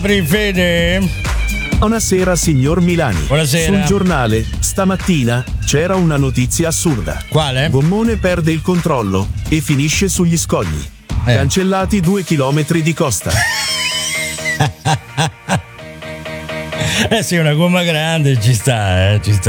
Fede. Buonasera signor Milani. Buonasera. Sul giornale stamattina c'era una notizia assurda. Quale? Gommone perde il controllo e finisce sugli scogli. Cancellati 2 chilometri di costa. Sì, una gomma grande ci sta, ci sta.